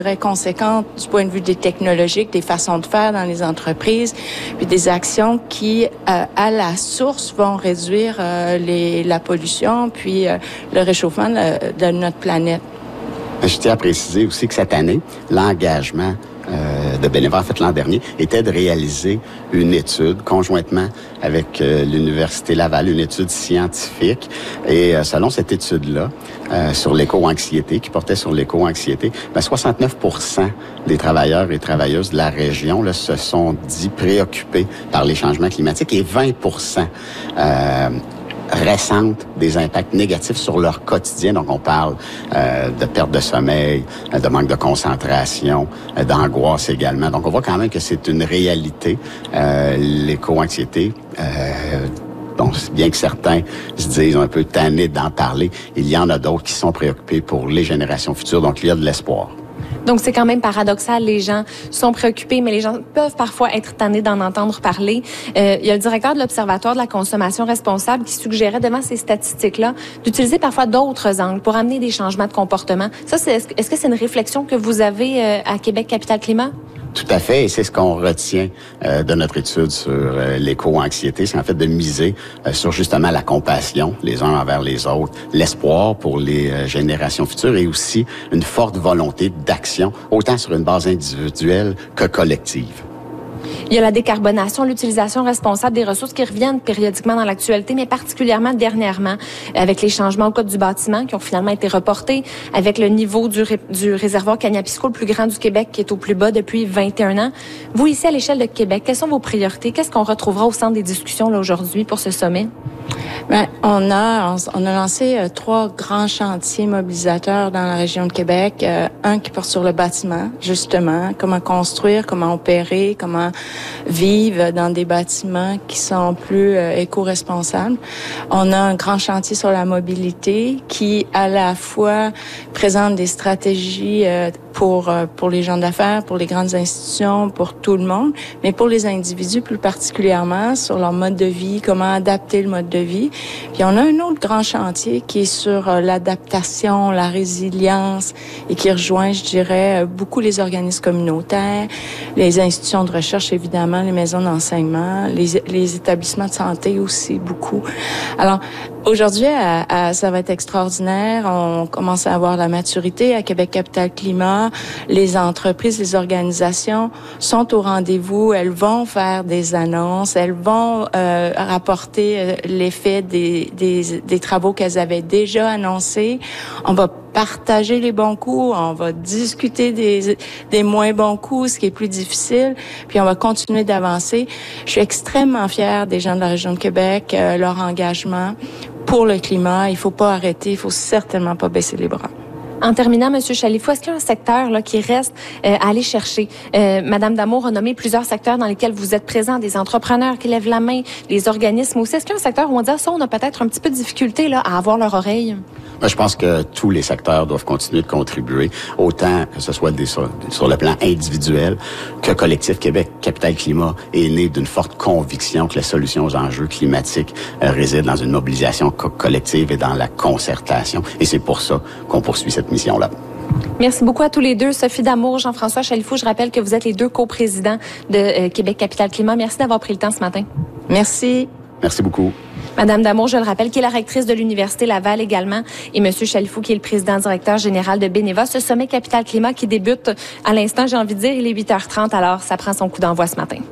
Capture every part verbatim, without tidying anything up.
très conséquente du point de vue des technologiques, des façons de faire dans les entreprises, puis des actions qui, euh, à la source, vont réduire euh, les, la pollution, puis euh, le réchauffement de, de notre planète. Je tiens à préciser aussi que cette année, l'engagement euh, de Beneva, en fait l'an dernier, était de réaliser une étude conjointement avec euh, l'Université Laval, une étude scientifique. Et euh, selon cette étude-là, euh, sur l'éco-anxiété, qui portait sur l'éco-anxiété, ben, soixante-neuf pour cent des travailleurs et travailleuses de la région là, se sont dit préoccupés par les changements climatiques et vingt pour cent euh, ressentent des impacts négatifs sur leur quotidien. Donc, on parle euh, de perte de sommeil, de manque de concentration, euh, d'angoisse également. Donc, on voit quand même que c'est une réalité, euh, l'éco-anxiété. Euh, Bon, bien que certains se disent un peu tannés d'en parler, il y en a d'autres qui sont préoccupés pour les générations futures. Donc, il y a de l'espoir. Donc, c'est quand même paradoxal. Les gens sont préoccupés, mais les gens peuvent parfois être tannés d'en entendre parler. Euh, il y a le directeur de l'Observatoire de la consommation responsable qui suggérait, devant ces statistiques-là, d'utiliser parfois d'autres angles pour amener des changements de comportement. Ça, c'est, est-ce que c'est une réflexion que vous avez euh, à Québec Capital Climat? Tout à fait, et c'est ce qu'on retient euh, de notre étude sur euh, l'éco-anxiété, c'est en fait de miser euh, sur justement la compassion les uns envers les autres, l'espoir pour les euh, générations futures et aussi une forte volonté d'action, autant sur une base individuelle que collective. Il y a la décarbonation, l'utilisation responsable des ressources qui reviennent périodiquement dans l'actualité, mais particulièrement dernièrement, avec les changements au code du bâtiment qui ont finalement été reportés, avec le niveau du, ré, du réservoir Cagnapisco, le plus grand du Québec, qui est au plus bas depuis vingt et un ans. Vous, ici, à l'échelle de Québec, quelles sont vos priorités? Qu'est-ce qu'on retrouvera au centre des discussions là, aujourd'hui pour ce sommet? Bien, on a, on a lancé euh, trois grands chantiers mobilisateurs dans la région de Québec. Euh, un qui porte sur le bâtiment, justement, comment construire, comment opérer, comment vivre dans des bâtiments qui sont plus euh, éco-responsables. On a un grand chantier sur la mobilité qui, à la fois, présente des stratégies euh, pour euh, pour les gens d'affaires, pour les grandes institutions, pour tout le monde, mais pour les individus plus particulièrement sur leur mode de vie, comment adapter le mode de vie. Puis on a un autre grand chantier qui est sur euh, l'adaptation, la résilience et qui rejoint, je dirais, beaucoup les organismes communautaires, les institutions de recherche, évidemment, les maisons d'enseignement, les, les établissements de santé aussi, beaucoup. Alors, aujourd'hui, à, à, ça va être extraordinaire. On commence à avoir la maturité à Québec Capital Climat. Les entreprises, les organisations sont au rendez-vous. Elles vont faire des annonces. Elles vont euh, rapporter euh, l'effet des, des, des travaux qu'elles avaient déjà annoncés. On va partager les bons coups, on va discuter des, des moins bons coups, ce qui est plus difficile, puis on va continuer d'avancer. Je suis extrêmement fière des gens de la région de Québec, euh, leur engagement pour le climat. Il faut pas arrêter, il faut certainement pas baisser les bras. En terminant, M. Chalifou, est-ce qu'il y a un secteur là, qui reste euh, à aller chercher? Euh, Madame Damour a nommé plusieurs secteurs dans lesquels vous êtes présents, des entrepreneurs qui lèvent la main, les organismes aussi. Est-ce qu'il y a un secteur où on dit, ah, ça, on a peut-être un petit peu de difficulté là, à avoir leur oreille? Je pense que tous les secteurs doivent continuer de contribuer, autant que ce soit des, sur, sur le plan individuel que Collectif Québec Capital Climat est né d'une forte conviction que la solution aux enjeux climatiques euh, réside dans une mobilisation co- collective et dans la concertation. Et c'est pour ça qu'on poursuit cette mission-là. Merci beaucoup à tous les deux. Sophie Damour, Jean-François Chalifou, je rappelle que vous êtes les deux coprésidents de euh, Québec Capital Climat. Merci d'avoir pris le temps ce matin. Merci. Merci beaucoup. Madame Damour, je le rappelle, qui est la rectrice de l'Université Laval également, et Monsieur Chalifou, qui est le président directeur général de Beneva. Ce sommet Capital Climat qui débute à l'instant, j'ai envie de dire, il est huit heures trente, alors ça prend son coup d'envoi ce matin.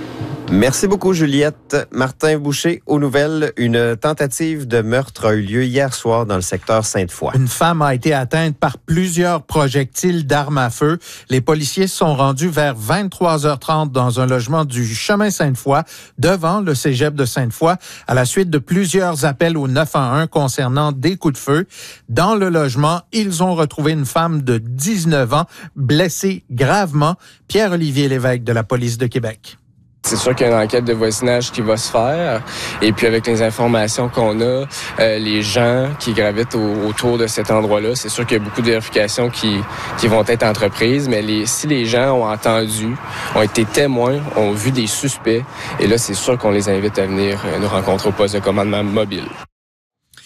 Merci beaucoup, Juliette. Martin Boucher, aux nouvelles, une tentative de meurtre a eu lieu hier soir dans le secteur Sainte-Foy. Une femme a été atteinte par plusieurs projectiles d'armes à feu. Les policiers se sont rendus vers vingt-trois heures trente dans un logement du chemin Sainte-Foy, devant le cégep de Sainte-Foy, à la suite de plusieurs appels au neuf un un concernant des coups de feu. Dans le logement, ils ont retrouvé une femme de dix-neuf ans, blessée gravement. Pierre-Olivier Lévesque de la police de Québec. C'est sûr qu'il y a une enquête de voisinage qui va se faire. Et puis avec les informations qu'on a, euh, les gens qui gravitent au, autour de cet endroit-là, c'est sûr qu'il y a beaucoup de vérifications qui, qui vont être entreprises. Mais les, si les gens ont entendu, ont été témoins, ont vu des suspects, et là, c'est sûr qu'on les invite à venir nous rencontrer au poste de commandement mobile.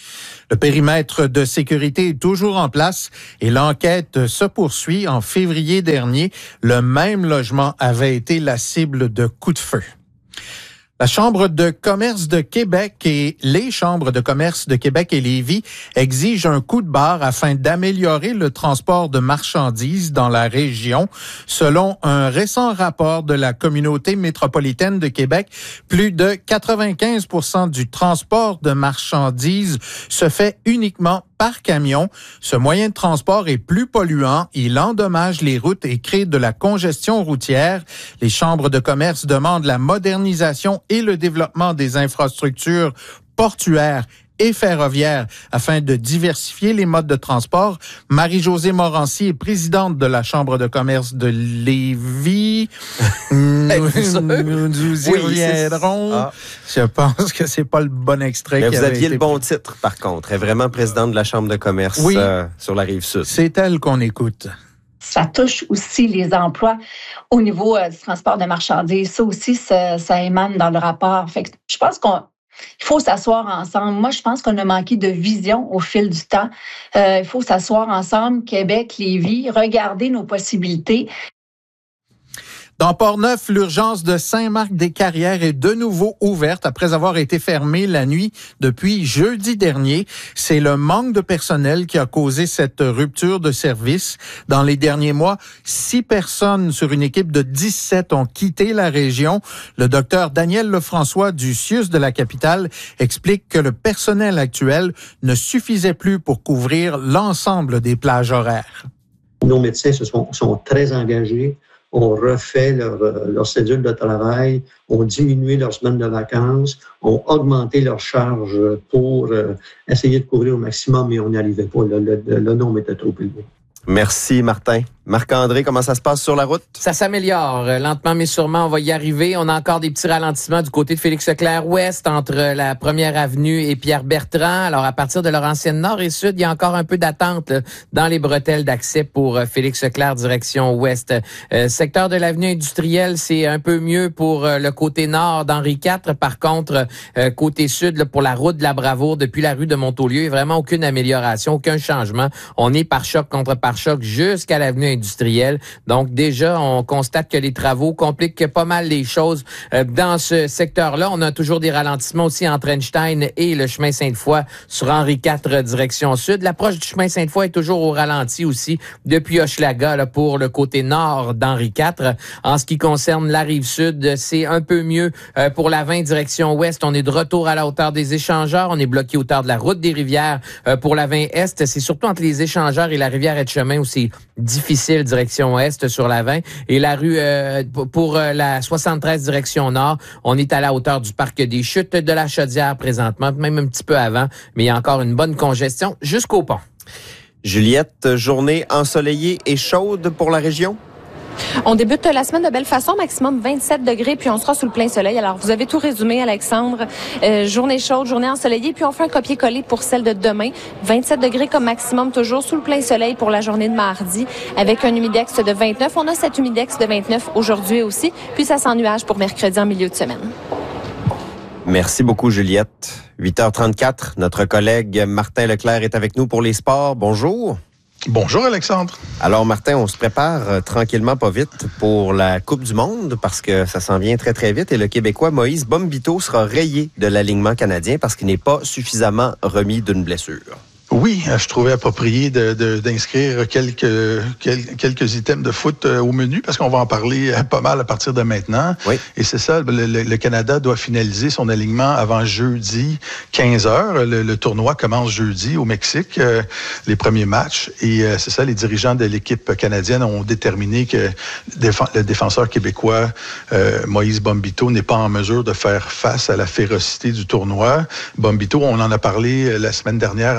Le périmètre de sécurité est toujours en place et l'enquête se poursuit. En février dernier, le même logement avait été la cible de coups de feu. La Chambre de commerce de Québec et les chambres de commerce de Québec et Lévis exigent un coup de barre afin d'améliorer le transport de marchandises dans la région. Selon un récent rapport de la communauté métropolitaine de Québec, plus de quatre-vingt-quinze pour cent du transport de marchandises se fait uniquement par camion. Ce moyen de transport est plus polluant, il endommage les routes et crée de la congestion routière. Les chambres de commerce demandent la modernisation et le développement des infrastructures portuaires et ferroviaires afin de diversifier les modes de transport. Marie-Josée Morancy est présidente de la Chambre de commerce de Lévis. nous, nous, nous y oui, reviendrons. Ah. Je pense que c'est pas le bon extrait. Mais qui vous avait aviez été... le bon titre, par contre. Elle est vraiment présidente de la Chambre de commerce oui, euh, sur la Rive-Sud. C'est elle qu'on écoute. Ça touche aussi les emplois au niveau euh, du transport de marchandises. Ça aussi, ça, ça émane dans le rapport. Fait que je pense qu'on il faut s'asseoir ensemble. Moi, je pense qu'on a manqué de vision au fil du temps. Euh, il faut s'asseoir ensemble, Québec, Lévis, regarder nos possibilités. Dans Port-Neuf, l'urgence de Saint-Marc-des-Carrières est de nouveau ouverte après avoir été fermée la nuit depuis jeudi dernier. C'est le manque de personnel qui a causé cette rupture de service. Dans les derniers mois, six personnes sur une équipe de dix-sept ont quitté la région. Le docteur Daniel Lefrançois du C I U S de la capitale explique que le personnel actuel ne suffisait plus pour couvrir l'ensemble des plages horaires. Nos médecins se sont, sont très engagés. On refait leur, leur cédule de travail, on diminué leurs semaines de vacances, on augmenté leurs charges pour euh, essayer de couvrir au maximum, mais on n'y arrivait pas. Le, le, le nombre était trop élevé. Merci, Martin. Marc-André, comment ça se passe sur la route? Ça s'améliore. Lentement mais sûrement, on va y arriver. On a encore des petits ralentissements du côté de Félix-Leclerc-Ouest entre la première avenue et Pierre-Bertrand. Alors, à partir de Laurentienne Nord et Sud, il y a encore un peu d'attente dans les bretelles d'accès pour Félix-Leclerc direction Ouest. Euh, secteur de l'avenue industrielle, c'est un peu mieux pour le côté nord d'Henri quatre. Par contre, euh, côté sud, là, pour la route de la Bravoure, depuis la rue de Montaulieu, il n'y a vraiment aucune amélioration, aucun changement. On est par choc contre par choc jusqu'à l'avenue industrielle. Donc déjà, on constate que les travaux compliquent pas mal les choses euh, dans ce secteur-là. On a toujours des ralentissements aussi entre Einstein et le chemin Sainte-Foy sur Henri quatre direction sud. L'approche du chemin Sainte-Foy est toujours au ralenti aussi depuis Hochelaga là, pour le côté nord d'Henri quatre. En ce qui concerne la rive sud, c'est un peu mieux euh, pour la vingt direction ouest. On est de retour à la hauteur des échangeurs. On est bloqué au hauteur de la route des rivières euh, pour la vingt est. C'est surtout entre les échangeurs et la rivière Etchemin où c'est difficile direction ouest sur la vingt. Et la rue euh, pour euh, la soixante-treize direction nord, on est à la hauteur du parc des Chutes de la Chaudière présentement, même un petit peu avant, mais il y a encore une bonne congestion jusqu'au pont. Juliette, journée ensoleillée et chaude pour la région? On débute la semaine de belle façon, maximum vingt-sept degrés, puis on sera sous le plein soleil. Alors, vous avez tout résumé, Alexandre. Euh, journée chaude, journée ensoleillée, puis on fait un copier-coller pour celle de demain. vingt-sept degrés comme maximum, toujours sous le plein soleil pour la journée de mardi, avec un humidex de vingt-neuf. On a cet humidex de vingt-neuf aujourd'hui aussi, puis ça s'ennuage pour mercredi en milieu de semaine. Merci beaucoup, Juliette. huit heures trente-quatre, notre collègue Martin Leclerc est avec nous pour les sports. Bonjour. Bonjour Alexandre. Alors Martin, on se prépare euh, tranquillement pas vite pour la Coupe du Monde parce que ça s'en vient très très vite et le Québécois Moïse Bombito sera rayé de l'alignement canadien parce qu'il n'est pas suffisamment remis d'une blessure. Oui, je trouvais approprié de, de, d'inscrire quelques, quelques, quelques items de foot au menu parce qu'on va en parler pas mal à partir de maintenant. Oui. Et c'est ça, le, le, le Canada doit finaliser son alignement avant jeudi quinze heures. Le, le tournoi commence jeudi au Mexique, euh, les premiers matchs. Et euh, c'est ça, les dirigeants de l'équipe canadienne ont déterminé que le défenseur québécois euh, Moïse Bombito n'est pas en mesure de faire face à la férocité du tournoi. Bombito, on en a parlé la semaine dernière ensemble.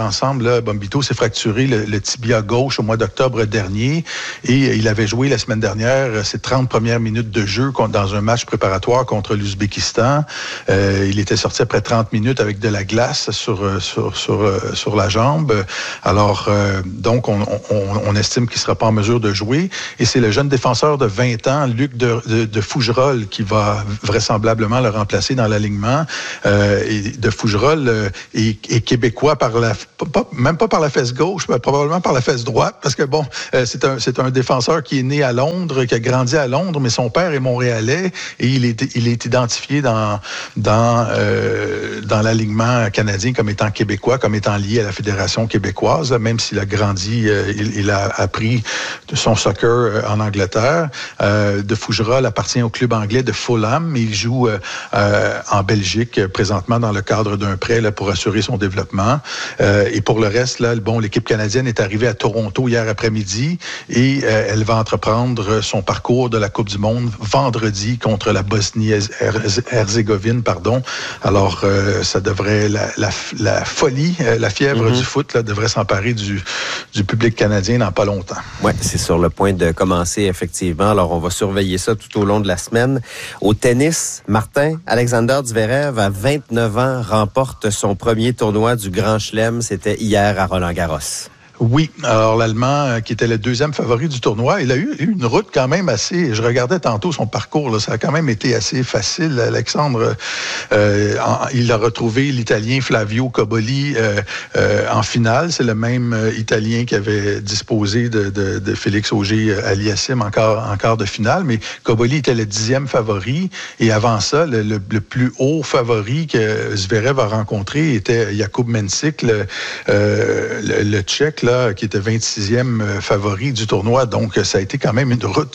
jambe, là, Bombito s'est fracturé le, le tibia gauche au mois d'octobre dernier et il avait joué la semaine dernière ses trente premières minutes de jeu dans un match préparatoire contre l'Ouzbékistan. Euh, il était sorti après trente minutes avec de la glace sur sur sur, sur la jambe. Alors, euh, donc, on, on, on estime qu'il ne sera pas en mesure de jouer. Et c'est le jeune défenseur de vingt ans, Luc de, de, de Fougerolles, qui va vraisemblablement le remplacer dans l'alignement. Euh, et de Fougerolles euh, est, est québécois par la, pas, même pas par la fesse gauche, mais probablement par la fesse droite, parce que bon, euh, c'est un, c'est un défenseur qui est né à Londres, qui a grandi à Londres, mais son père est montréalais et il est, il est identifié dans, dans, euh, dans l'alignement canadien comme étant québécois, comme étant lié à la Fédération québécoise, même s'il a grandi, euh, il, il a appris son soccer euh, en Angleterre. Euh, de Fougerolles appartient au club anglais de Fulham, mais il joue euh, euh, en Belgique euh, présentement dans le cadre d'un prêt là, pour assurer son développement. Euh, et pour le reste, là, bon, l'équipe canadienne est arrivée à Toronto hier après-midi et euh, elle va entreprendre son parcours de la Coupe du Monde vendredi contre la Bosnie-Herzégovine, pardon. Alors, euh, ça devrait, la, la, la folie, euh, la fièvre mm-hmm. du foot là, devrait s'emparer du, du public canadien dans pas longtemps. Oui, c'est sur le point de commencer, effectivement. Alors, on va surveiller ça tout au long de la semaine. Au tennis, Martin, Alexander Zverev, à vingt-neuf ans, remporte son premier tournoi du Grand Chelem. C'était hier à Roland-Garros. Oui, alors l'Allemand, qui était le deuxième favori du tournoi, il a eu une route quand même assez... Je regardais tantôt son parcours, là, ça a quand même été assez facile. Alexandre, euh, en, il a retrouvé l'Italien Flavio Cobolli euh, euh, en finale. C'est le même euh, Italien qui avait disposé de, de, de Félix Auger-Aliassime en quart, en quart de finale, mais Cobolli était le dixième favori. Et avant ça, le, le, le plus haut favori que Zverev a rencontré était Jakub Mensik, le, euh, le, le Tchèque, là, qui était vingt-sixième favori du tournoi. Donc, ça a été quand même une route.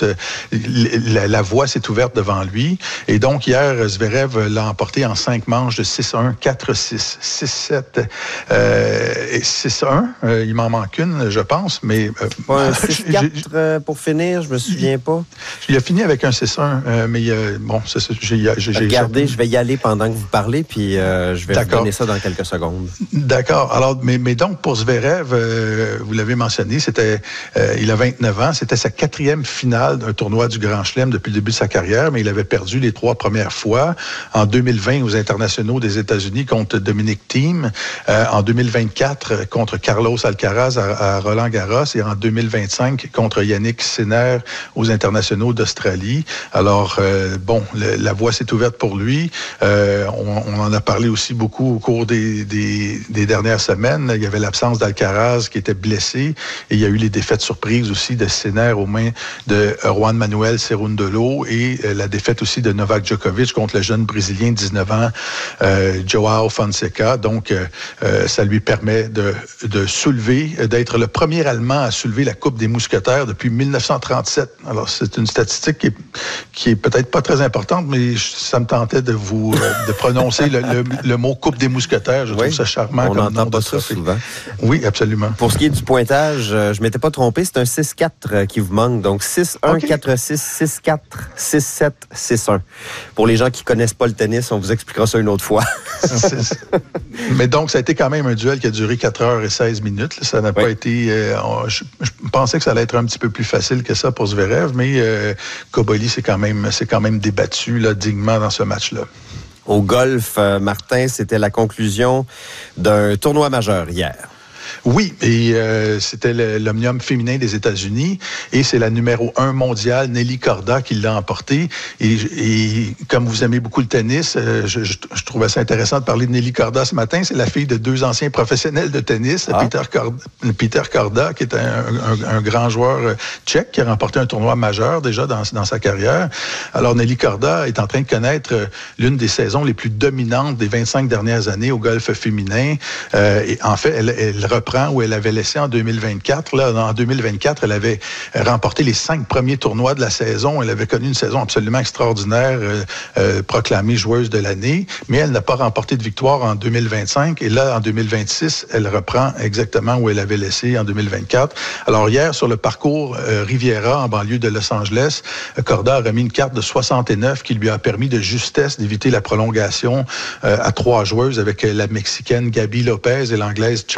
La, la voie s'est ouverte devant lui. Et donc, hier, Zverev l'a emporté en cinq manches de six un, quatre six, six sept euh, et six un. Euh, il m'en manque une, je pense, mais... Euh, ouais, six quatre pour finir, je me souviens pas. Il a fini avec un six un, euh, mais euh, bon, c'est ça. J'ai, j'ai, j'ai Regardez, j'ai... je vais y aller pendant que vous parlez, puis euh, je vais D'accord. vous donner ça dans quelques secondes. D'accord. Alors, mais, mais donc, pour Zverev... Euh, vous l'avez mentionné, c'était, euh, il a vingt-neuf ans, c'était sa quatrième finale d'un tournoi du Grand Chelem depuis le début de sa carrière, mais il avait perdu les trois premières fois. En deux mille vingt, aux internationaux des États-Unis contre Dominic Thiem, euh, en deux mille vingt-quatre contre Carlos Alcaraz à, à Roland-Garros et en deux mille vingt-cinq contre Yannick Sinner aux internationaux d'Australie. Alors, euh, bon, le, la voie s'est ouverte pour lui. Euh, on, on en a parlé aussi beaucoup au cours des, des, des dernières semaines. Il y avait l'absence d'Alcaraz qui était blessé et il y a eu les défaites surprises aussi de Sinner aux mains de Juan Manuel Cerundolo et euh, la défaite aussi de Novak Djokovic contre le jeune Brésilien de dix-neuf ans, euh, Joao Fonseca. Donc, euh, euh, ça lui permet de, de soulever, d'être le premier Allemand à soulever la Coupe des Mousquetaires depuis mille neuf cent trente-sept. Alors, c'est une statistique qui est, qui est peut-être pas très importante, mais ça me tentait de vous euh, de prononcer le, le, le mot Coupe des Mousquetaires. Je oui, trouve ça charmant. On n'entend pas ça souvent. Oui, absolument. Pour ce qui est du pointage, euh, je m'étais pas trompé, c'est un six quatre euh, qui vous manque. Donc six un, okay. quatre six, six quatre, six sept, six un. Pour les gens qui connaissent pas le tennis, on vous expliquera ça une autre fois. Mais donc, ça a été quand même un duel qui a duré quatre heures et seize minutes. Ça n'a oui. pas été... Euh, on, je, je pensais que ça allait être un petit peu plus facile que ça pour Zverev, mais euh, Cobolli s'est quand même, s'est quand même débattu là, dignement dans ce match-là. Au golf, euh, Martin, c'était la conclusion d'un tournoi majeur hier. Oui, et euh, c'était le, l'Omnium féminin des États-Unis et c'est la numéro un mondiale, Nelly Korda, qui l'a emporté. Et, et comme vous aimez beaucoup le tennis, euh, je, je, je trouvais ça intéressant de parler de Nelly Korda ce matin. C'est la fille de deux anciens professionnels de tennis, ah. Peter, Korda, Peter Korda, qui est un, un, un grand joueur tchèque qui a remporté un tournoi majeur déjà dans, dans sa carrière. Alors Nelly Korda est en train de connaître l'une des saisons les plus dominantes des vingt-cinq dernières années au golf féminin. Euh, et en fait, elle, elle reprend où elle avait laissé en deux mille vingt-quatre. Là, en deux mille vingt-quatre, elle avait remporté les cinq premiers tournois de la saison. Elle avait connu une saison absolument extraordinaire, euh, euh, proclamée joueuse de l'année, mais elle n'a pas remporté de victoire en deux mille vingt-cinq. Et là, en deux mille vingt-six, elle reprend exactement où elle avait laissé en deux mille vingt-quatre. Alors hier, sur le parcours euh, Riviera, en banlieue de Los Angeles, Korda a remis une carte de soixante-neuf qui lui a permis de justesse d'éviter la prolongation euh, à trois joueuses avec la Mexicaine Gaby Lopez et l'Anglaise Charlie Haas.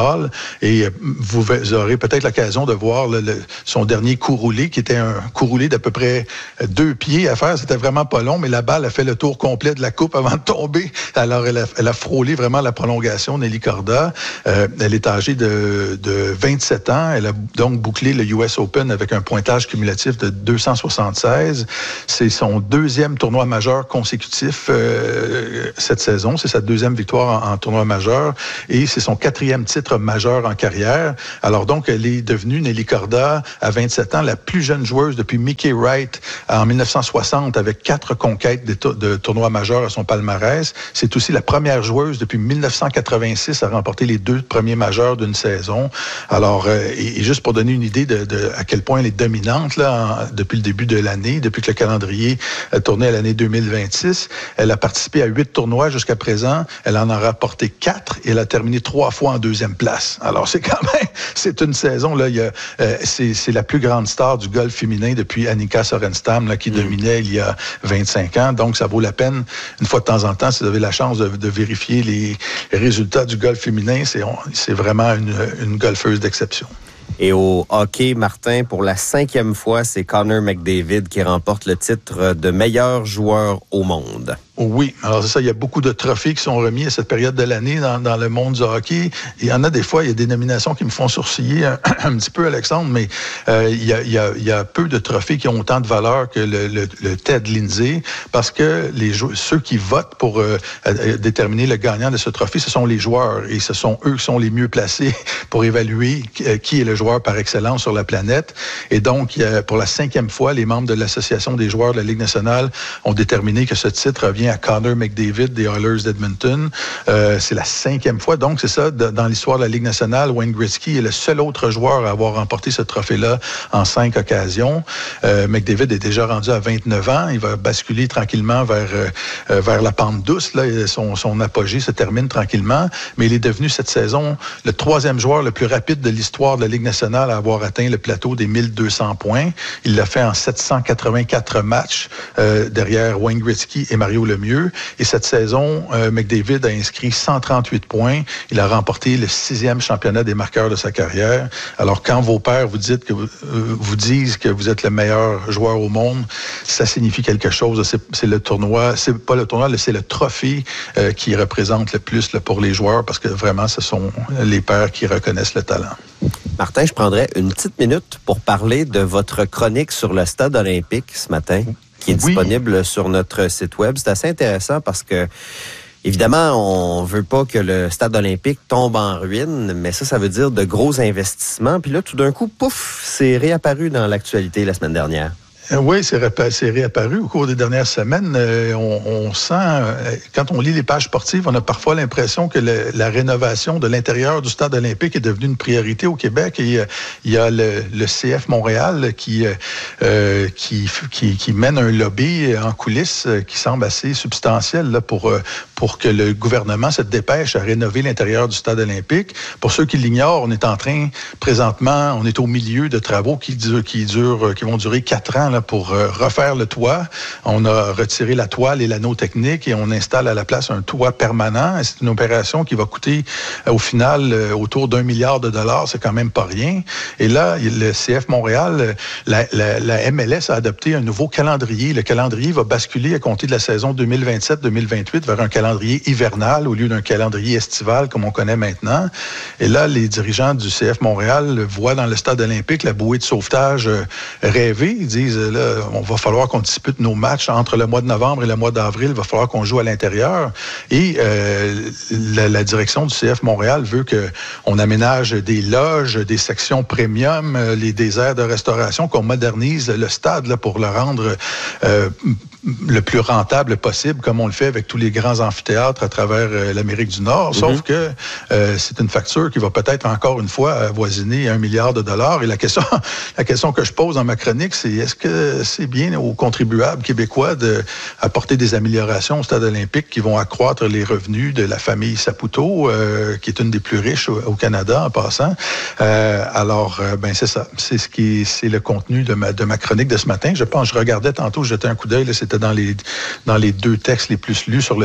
baseball. Et vous aurez peut-être l'occasion de voir le, le, son dernier coup roulé, qui était un coup roulé d'à peu près deux pieds à faire. C'était vraiment pas long, mais la balle a fait le tour complet de la coupe avant de tomber. Alors, elle a, elle a frôlé vraiment la prolongation, Nelly Corda. Euh, elle est âgée de, de vingt-sept ans. Elle a donc bouclé le U S Open avec un pointage cumulatif de deux cent soixante-seize. C'est son deuxième tournoi majeur consécutif euh, cette saison. C'est sa deuxième victoire en, en tournoi majeur et c'est son quatrième titre majeur en carrière. Alors donc, elle est devenue, Nelly Corda, à vingt-sept ans, la plus jeune joueuse depuis Mickey Wright en mille neuf cent soixante avec quatre conquêtes de, to- de tournois majeurs à son palmarès. C'est aussi la première joueuse depuis mille neuf cent quatre-vingt-six à remporter les deux premiers majeurs d'une saison. Alors, euh, et, et juste pour donner une idée de, de à quel point elle est dominante là, en, depuis le début de l'année, depuis que le calendrier a tourné à l'année deux mille vingt-six, elle a participé à huit tournois jusqu'à présent. Elle en a remporté quatre et elle a terminé trois fois en deuxième place. Alors, c'est quand même, c'est une saison, là, il y a, euh, c'est, c'est la plus grande star du golf féminin depuis Annika Sorenstam, là, qui mmh. dominait il y a vingt-cinq ans. Donc, ça vaut la peine, une fois de temps en temps, si vous avez la chance de, de vérifier les résultats du golf féminin, c'est, on, c'est vraiment une, une golfeuse d'exception. Et au hockey, Martin, pour la cinquième fois, c'est Connor McDavid qui remporte le titre de meilleur joueur au monde. Oui, alors c'est ça, il y a beaucoup de trophées qui sont remis à cette période de l'année dans, dans le monde du hockey. Il y en a des fois, il y a des nominations qui me font sourciller un, un petit peu, Alexandre, mais euh, il, y a, il, y a, il y a peu de trophées qui ont autant de valeur que le, le, le Ted Lindsay, parce que les jou- ceux qui votent pour euh, déterminer le gagnant de ce trophée, ce sont les joueurs, et ce sont eux qui sont les mieux placés pour évaluer qui est le joueur par excellence sur la planète. Et donc, il y a, pour la cinquième fois, les membres de l'Association des joueurs de la Ligue nationale ont déterminé que ce titre revient à Connor McDavid des Oilers d'Edmonton. Euh, c'est la cinquième fois. Donc, c'est ça, de, dans l'histoire de la Ligue nationale, Wayne Gretzky est le seul autre joueur à avoir remporté ce trophée-là en cinq occasions. Euh, McDavid est déjà rendu à vingt-neuf ans. Il va basculer tranquillement vers, euh, vers la pente douce. Là. Son, son apogée se termine tranquillement. Mais il est devenu cette saison le troisième joueur le plus rapide de l'histoire de la Ligue nationale à avoir atteint le plateau des mille deux cents points. Il l'a fait en sept cent quatre-vingt-quatre matchs euh, derrière Wayne Gretzky et Mario Lemieux. Et cette saison, euh, McDavid a inscrit cent trente-huit points. Il a remporté le sixième championnat des marqueurs de sa carrière. Alors, quand vos pères vous dites que vous, euh, vous disent que vous êtes le meilleur joueur au monde, ça signifie quelque chose. C'est, c'est le tournoi, c'est pas le tournoi, c'est le trophée euh, qui représente le plus là, pour les joueurs, parce que vraiment, ce sont les pères qui reconnaissent le talent. Martin, je prendrais une petite minute pour parler de votre chronique sur le stade olympique ce matin, qui est disponible oui. sur notre site web. C'est assez intéressant parce que, évidemment, on veut pas que le stade olympique tombe en ruine, mais ça, ça veut dire de gros investissements. Puis là, tout d'un coup, pouf, c'est réapparu dans l'actualité la semaine dernière. Oui, c'est, ré- c'est réapparu au cours des dernières semaines. Euh, on, on sent, euh, quand on lit les pages sportives, on a parfois l'impression que le, la rénovation de l'intérieur du stade olympique est devenue une priorité au Québec. Et euh, il y a le, le C F Montréal qui, euh, qui, qui, qui mène un lobby en coulisses euh, qui semble assez substantiel là, pour, euh, pour que le gouvernement se dépêche à rénover l'intérieur du stade olympique. Pour ceux qui l'ignorent, on est en train, présentement, on est au milieu de travaux qui durent, qui durent, qui vont durer quatre ans, là, pour euh, refaire le toit. On a retiré la toile et l'anneau technique et on installe à la place un toit permanent. C'est une opération qui va coûter euh, au final euh, autour d'un milliard de dollars. C'est quand même pas rien. Et là, le C F Montréal, la, la, la M L S a adopté un nouveau calendrier. Le calendrier va basculer à compter de la saison deux mille vingt-sept deux mille vingt-huit vers un calendrier hivernal au lieu d'un calendrier estival comme on connaît maintenant. Et là, les dirigeants du C F Montréal voient dans le stade olympique la bouée de sauvetage euh, rêvée. Ils disent là, on va falloir qu'on dispute nos matchs entre le mois de novembre et le mois d'avril. Il va falloir qu'on joue à l'intérieur. Et euh, la, la direction du C F Montréal veut qu'on aménage des loges, des sections premium, les, des aires de restauration, qu'on modernise le stade là, pour le rendre euh, le plus rentable possible, comme on le fait avec tous les grands amphithéâtres à travers euh, l'Amérique du Nord. Mm-hmm. Sauf que euh, c'est une facture qui va peut-être encore une fois avoisiner un milliard de dollars. Et la question, la question que je pose dans ma chronique, c'est est-ce que c'est bien aux contribuables québécois d'apporter des améliorations au stade olympique qui vont accroître les revenus de la famille Saputo, euh, qui est une des plus riches au, au Canada en passant. Euh, alors, euh, ben c'est ça. C'est ce qui, c'est le contenu de ma de ma chronique de ce matin. Je pense, je regardais tantôt, je jetais un coup d'œil. Là, c'était dans les dans les deux textes les plus lus sur le site. Ça,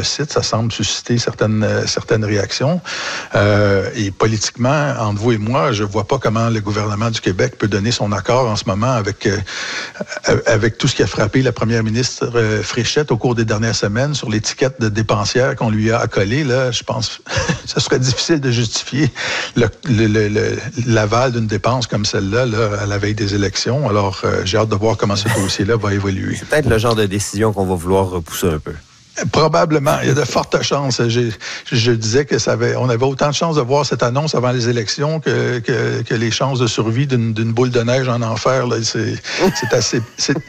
semble susciter certaines, certaines réactions. Euh, et politiquement, entre vous et moi, je vois pas comment le gouvernement du Québec peut donner son accord en ce moment avec, euh, avec tout ce qui a frappé la première ministre euh, Fréchette au cours des dernières semaines sur l'étiquette de dépensière qu'on lui a accolée. Là, je pense que ce serait difficile de justifier le, le, le, le, l'aval d'une dépense comme celle-là là, à la veille des élections. Alors, euh, j'ai hâte de voir comment ce dossier-là va évoluer. C'est peut-être le genre de décision qu'on va vouloir repousser un peu. Probablement. Il y a de fortes chances. J'ai, je disais que ça avait, on avait autant de chances de voir cette annonce avant les élections que, que, que les chances de survie d'une, d'une boule de neige en enfer. Là, c'est, c'est assez, c'est,